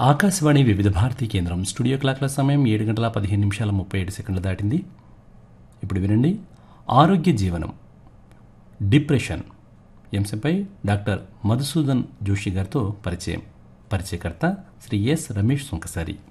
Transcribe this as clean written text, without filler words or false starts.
ఆకాశవాణి వివిధ భారతీ కేంద్రం స్టూడియో క్లాక్ల సమయం 7 గంటల 15 నిమిషాల 37 దాటింది. ఇప్పుడు వినండి ఆరోగ్య జీవనం డిప్రెషన్ అంశంపై డాక్టర్ మధుసూదన్ జోషి గారితో పరిచయం. పరిచయకర్త శ్రీ ఎస్ రమేష్ సుంకసారి.